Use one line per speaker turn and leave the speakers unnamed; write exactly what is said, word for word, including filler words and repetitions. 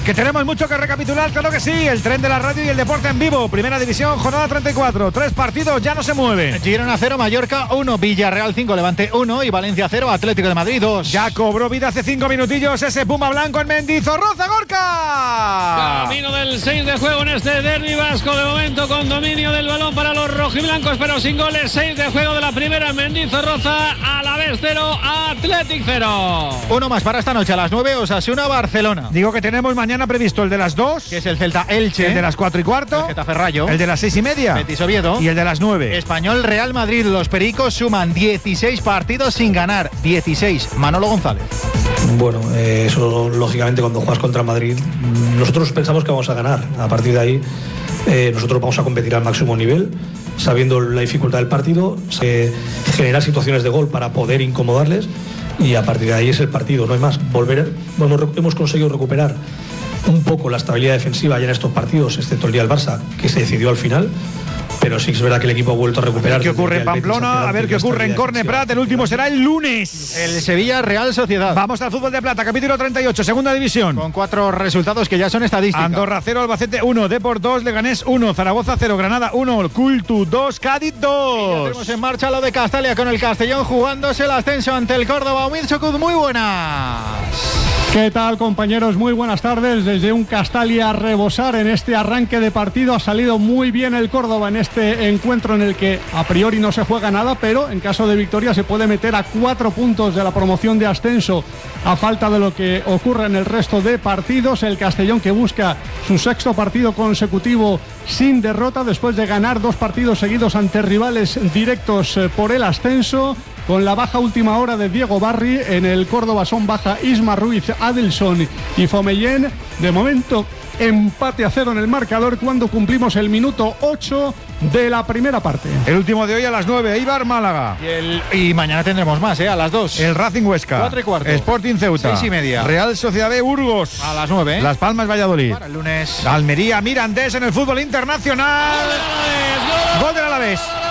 Que tenemos mucho que recapitular, claro que sí. El tren de la radio y el deporte en vivo. Primera división, jornada treinta y cuatro. Tres partidos, ya no se mueven.
Girona cero, Mallorca uno, Villarreal cinco, Levante uno y Valencia cero, Atlético de Madrid dos.
Ya cobró vida hace cinco minutillos ese Puma blanco en Mendizorroza, Gorka.
Camino del seis de juego en este derbi vasco. De momento con dominio del balón para los rojiblancos, pero sin goles. seis de juego de la primera en Mendizorroza. Alavés cero, Athletic cero.
Uno más para esta noche a las nueve, Osasuna, Barcelona.
Digo que tenemos mañana previsto el de las dos,
que es el Celta Elche,
el de las cuatro y cuarto,
el Getafe Rayo,
el de las seis y media,
Betis Oviedo
y el de las nueve.
Español Real Madrid. Los pericos suman dieciséis partidos sin ganar. dieciséis. Manolo González.
Bueno, eh, eso lógicamente cuando juegas contra Madrid, nosotros pensamos que vamos a ganar. A partir de ahí, eh, nosotros vamos a competir al máximo nivel, sabiendo la dificultad del partido, eh, generar situaciones de gol para poder incomodarles, y a partir de ahí es el partido, no hay más. Volver, bueno, hemos conseguido recuperar un poco la estabilidad defensiva ya en estos partidos, excepto el día del Barça, que se decidió al final. Pero sí que es verdad que el equipo ha vuelto a recuperar.
A ver qué ocurre en Pamplona, a ver qué ocurre en Corne Prat. El último será el lunes.
El Sevilla Real Sociedad.
Vamos al fútbol de plata, capítulo treinta y ocho, segunda división.
Con cuatro resultados que ya son estadísticas.
Andorra cero, Albacete uno, Depor dos, Leganés uno, Zaragoza cero, Granada uno, Cultu dos, Cádiz dos.
Y tenemos en marcha lo de Castalia con el Castellón jugándose el ascenso ante el Córdoba. Omid Chocud, muy buenas.
¿Qué tal, compañeros? Muy buenas tardes. Desde un Castalia a rebosar en este arranque de partido. Ha salido muy bien el Córdoba en este encuentro en el que a priori no se juega nada, pero en caso de victoria se puede meter a cuatro puntos de la promoción de ascenso a falta de lo que ocurre en el resto de partidos. El Castellón, que busca su sexto partido consecutivo sin derrota después de ganar dos partidos seguidos ante rivales directos por el ascenso. Con la baja última hora de Diego Barri, en el Córdoba son baja Isma Ruiz, Adelson y Fomellén. De momento, empate a cero en el marcador cuando cumplimos el minuto ocho de la primera parte.
El último de hoy a las nueve, Eibar Málaga.
Y, el, y mañana tendremos más, ¿eh? A las dos.
El Racing Huesca.
Cuatro y cuarto.
Sporting Ceuta.
Seis y media.
Real Sociedad B Burgos.
A las nueve, ¿eh?
Las Palmas Valladolid.
Para el lunes.
Almería Mirandés en el fútbol internacional.
¡Gol del Alavés!
Gol del Alavés.